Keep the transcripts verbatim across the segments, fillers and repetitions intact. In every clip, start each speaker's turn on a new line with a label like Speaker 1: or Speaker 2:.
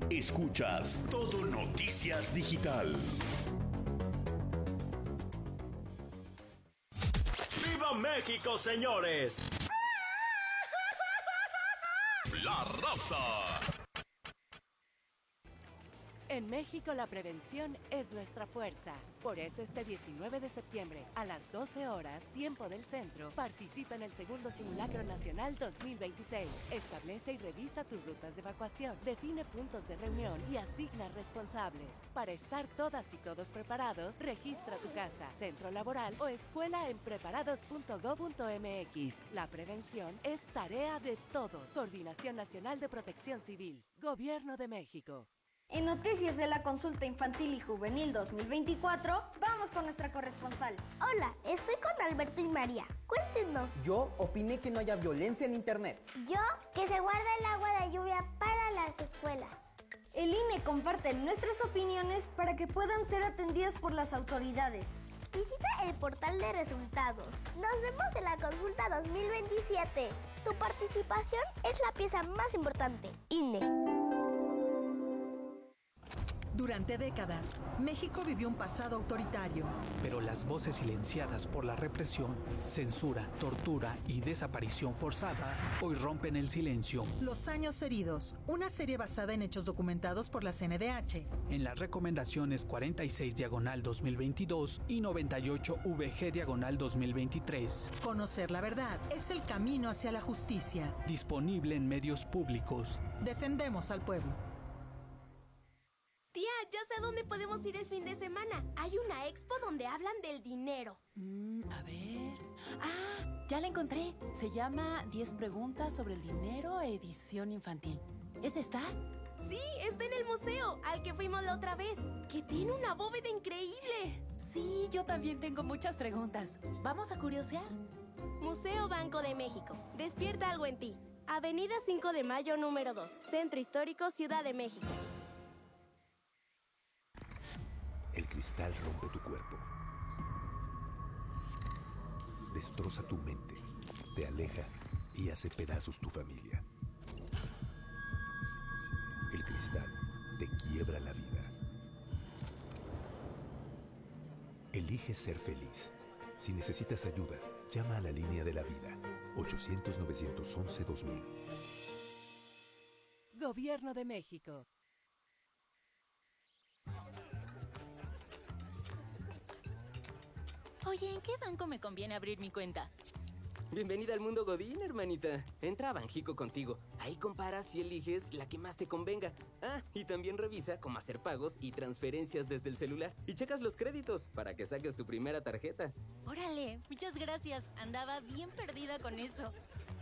Speaker 1: Escuchas Todo Noticias Digital.
Speaker 2: ¡Viva México, señores!
Speaker 1: La raza.
Speaker 3: En México la prevención es nuestra fuerza. Por eso este diecinueve de septiembre, a las doce horas, tiempo del centro, participa en el segundo Simulacro Nacional dos mil veintiséis. Establece y revisa tus rutas de evacuación, define puntos de reunión y asigna responsables. Para estar todas y todos preparados, registra tu casa, centro laboral o escuela en preparados punto gob punto mx. La prevención es tarea de todos. Coordinación Nacional de Protección Civil. Gobierno de México.
Speaker 4: En Noticias de la Consulta Infantil y Juvenil dos mil veinticuatro, vamos con nuestra corresponsal.
Speaker 5: Hola, estoy con Alberto y María. Cuéntenos.
Speaker 6: Yo opiné que no haya violencia en internet.
Speaker 5: Yo, que se guarda el agua de lluvia para las escuelas.
Speaker 4: El I N E comparte nuestras opiniones para que puedan ser atendidas por las autoridades.
Speaker 5: Visita el portal de resultados. Nos vemos en la Consulta dos mil veintisiete. Tu participación es la pieza más importante. I N E.
Speaker 7: Durante décadas, México vivió un pasado autoritario.
Speaker 8: Pero las voces silenciadas por la represión, censura, tortura y desaparición forzada hoy rompen el silencio.
Speaker 7: Los años heridos, una serie basada en hechos documentados por la C N D H.
Speaker 8: En las recomendaciones cuarenta y seis diagonal dos mil veintidós y noventa y ocho V G diagonal dos mil veintitrés.
Speaker 7: Conocer la verdad es el camino hacia la justicia.
Speaker 8: Disponible en medios públicos.
Speaker 7: Defendemos al pueblo.
Speaker 9: Tía, ya sé dónde podemos ir el fin de semana. Hay una expo donde hablan del dinero.
Speaker 10: Mm, a ver... Ah, ya la encontré. Se llama diez preguntas sobre el dinero, edición infantil. ¿Es esta?
Speaker 9: Sí, está en el museo, al que fuimos la otra vez, que tiene una bóveda increíble.
Speaker 10: Sí, yo también tengo muchas preguntas. ¿Vamos a curiosear?
Speaker 9: Museo Banco de México. Despierta algo en ti. Avenida cinco de mayo, número dos. Centro Histórico, Ciudad de México.
Speaker 1: El cristal rompe tu cuerpo. Destroza tu mente, te aleja y hace pedazos tu familia. El cristal te quiebra la vida. Elige ser feliz. Si necesitas ayuda, llama a la línea de la vida. ochocientos, novecientos once, dos mil.
Speaker 3: Gobierno de México.
Speaker 11: Oye, ¿en qué banco me conviene abrir mi cuenta?
Speaker 12: Bienvenida al mundo Godín, hermanita. Entra a Banjico contigo. Ahí comparas y eliges la que más te convenga. Ah, y también revisa cómo hacer pagos y transferencias desde el celular. Y checas los créditos para que saques tu primera tarjeta.
Speaker 11: Órale, muchas gracias. Andaba bien perdida con eso.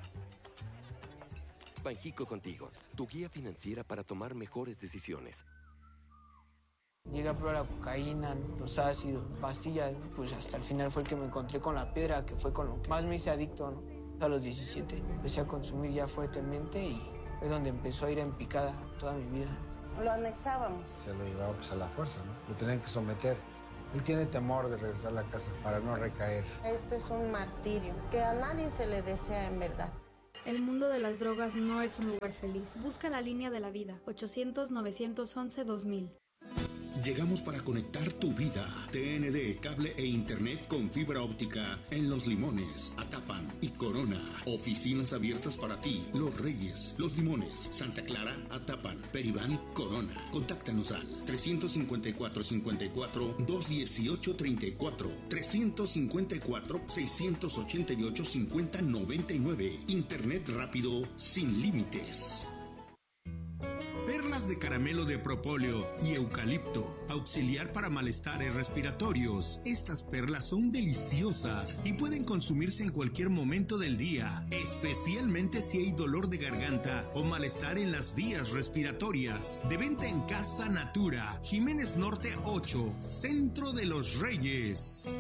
Speaker 13: Banjico contigo, tu guía financiera para tomar mejores decisiones.
Speaker 14: Llegué a probar la cocaína, los ácidos, pastillas, pues hasta el final fue el que me encontré con la piedra, que fue con lo que más me hice adicto, ¿no? A los diecisiete empecé a consumir ya fuertemente y fue donde empezó a ir en picada toda mi vida.
Speaker 15: Lo anexábamos.
Speaker 16: Se lo llevaba pues a la fuerza, ¿no? Lo tenían que someter. Él tiene temor de regresar a la casa para no recaer.
Speaker 15: Esto es un martirio que a nadie se le desea en verdad.
Speaker 17: El mundo de las drogas no es un lugar feliz. Busca la línea de la vida, ochocientos, novecientos once, dos mil.
Speaker 18: Llegamos para conectar tu vida. T N D, cable e internet con fibra óptica en Los Limones, Atapan y Corona. Oficinas abiertas para ti. Los Reyes, Los Limones, Santa Clara, Atapan, Peribán, Corona. Contáctanos al trescientos cincuenta y cuatro, cincuenta y cuatro, doscientos dieciocho, treinta y cuatro, trescientos cincuenta y cuatro, seiscientos ochenta y ocho, cincuenta, noventa y nueve. Internet rápido sin límites.
Speaker 19: Perlas de caramelo de propóleo y eucalipto, auxiliar para malestares respiratorios. Estas perlas son deliciosas y pueden consumirse en cualquier momento del día, especialmente si hay dolor de garganta o malestar en las vías respiratorias. De venta en Casa Natura, Jiménez Norte ocho, Centro de los Reyes.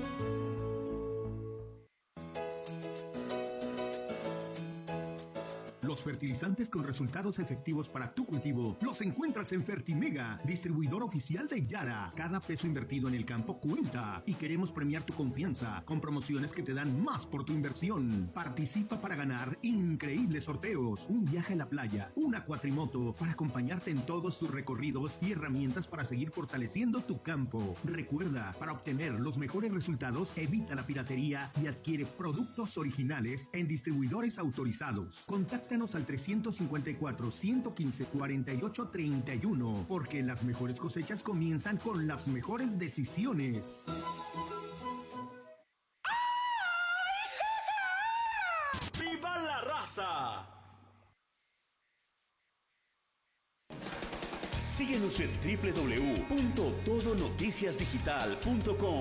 Speaker 19: Los fertilizantes con resultados efectivos para tu cultivo los encuentras en Fertimega, distribuidor oficial de Yara. Cada peso invertido en el campo cuenta y queremos premiar tu confianza con promociones que te dan más por tu inversión. Participa para ganar increíbles sorteos, un viaje a la playa, una cuatrimoto para acompañarte en todos tus recorridos y herramientas para seguir fortaleciendo tu campo. Recuerda, para obtener los mejores resultados, evita la piratería y adquiere productos originales en distribuidores autorizados. Contáctanos al trescientos cincuenta y cuatro, ciento quince, cuarenta y ocho, treinta y uno, porque las mejores cosechas comienzan con las mejores decisiones.
Speaker 2: ¡Viva la raza!
Speaker 20: Síguenos en doble u doble u doble u punto todo noticias digital punto com.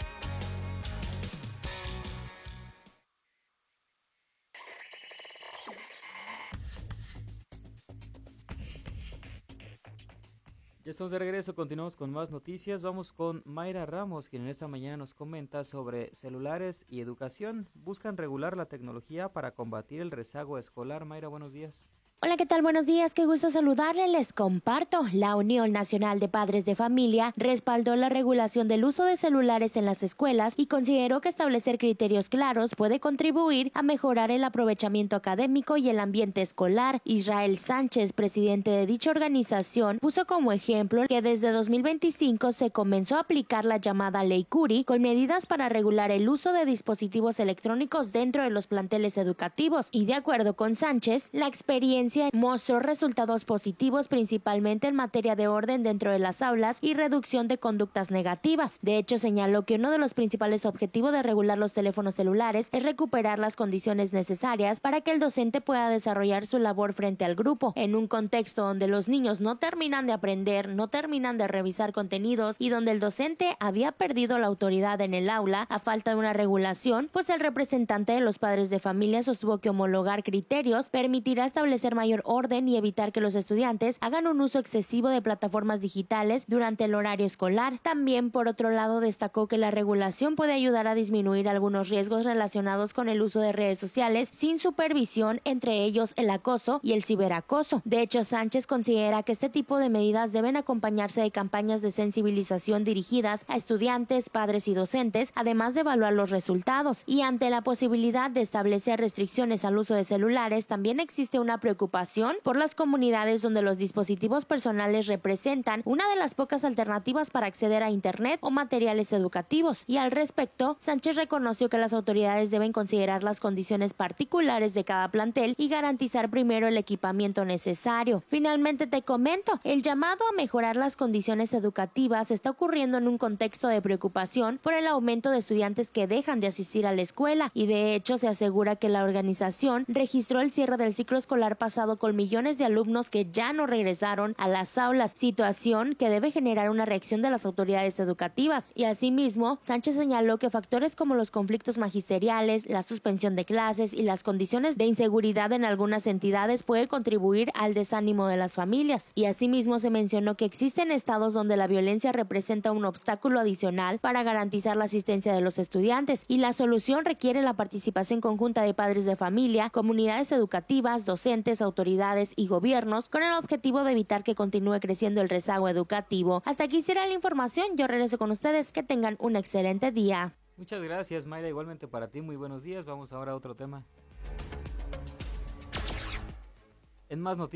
Speaker 21: Ya estamos de regreso, continuamos con más noticias. Vamos con Mayra Ramos, quien en esta mañana nos comenta sobre celulares y educación. Buscan regular la tecnología para combatir el rezago escolar. Mayra, buenos días.
Speaker 22: Hola, ¿qué tal? Buenos días, qué gusto saludarle. Les comparto. La Unión Nacional de Padres de Familia respaldó la regulación del uso de celulares en las escuelas y consideró que establecer criterios claros puede contribuir a mejorar el aprovechamiento académico y el ambiente escolar. Israel Sánchez, presidente de dicha organización, puso como ejemplo que desde dos mil veinticinco se comenzó a aplicar la llamada Ley Curi con medidas para regular el uso de dispositivos electrónicos dentro de los planteles educativos y, de acuerdo con Sánchez, la experiencia mostró resultados positivos principalmente en materia de orden dentro de las aulas y reducción de conductas negativas. De hecho, señaló que uno de los principales objetivos de regular los teléfonos celulares es recuperar las condiciones necesarias para que el docente pueda desarrollar su labor frente al grupo. En un contexto donde los niños no terminan de aprender, no terminan de revisar contenidos y donde el docente había perdido la autoridad en el aula a falta de una regulación, pues el representante de los padres de familia sostuvo que homologar criterios permitirá establecer mayor orden y evitar que los estudiantes hagan un uso excesivo de plataformas digitales durante el horario escolar. También, por otro lado, destacó que la regulación puede ayudar a disminuir algunos riesgos relacionados con el uso de redes sociales sin supervisión, entre ellos el acoso y el ciberacoso. De hecho, Sánchez considera que este tipo de medidas deben acompañarse de campañas de sensibilización dirigidas a estudiantes, padres y docentes, además de evaluar los resultados. Y ante la posibilidad de establecer restricciones al uso de celulares, también existe una preocupación por las comunidades donde los dispositivos personales representan una de las pocas alternativas para acceder a Internet o materiales educativos. Y al respecto, Sánchez reconoció que las autoridades deben considerar las condiciones particulares de cada plantel y garantizar primero el equipamiento necesario. Finalmente te comento, el llamado a mejorar las condiciones educativas está ocurriendo en un contexto de preocupación por el aumento de estudiantes que dejan de asistir a la escuela y de hecho se asegura que la organización registró el cierre del ciclo escolar pasado con millones de alumnos que ya no regresaron a las aulas, situación que debe generar una reacción de las autoridades educativas. Y asimismo, Sánchez señaló que factores como los conflictos magisteriales, la suspensión de clases y las condiciones de inseguridad en algunas entidades puede contribuir al desánimo de las familias. Y asimismo se mencionó que existen estados donde la violencia representa un obstáculo adicional para garantizar la asistencia de los estudiantes y la solución requiere la participación conjunta de padres de familia, comunidades educativas, docentes, autoridades y gobiernos con el objetivo de evitar que continúe creciendo el rezago educativo. Hasta aquí será la información, yo regreso con ustedes, que tengan un excelente día.
Speaker 21: Muchas gracias, Mayra, igualmente para ti, muy buenos días. Vamos ahora a otro tema. En más noticias.